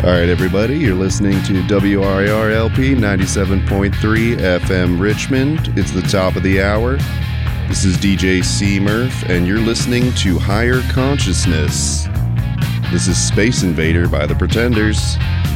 All right, everybody, you're listening to WRIR-LP 97.3 FM Richmond. It's the top of the hour. This is DJ C. Murph, and you're listening to Higher Consciousness. This is Space Invader by The Pretenders.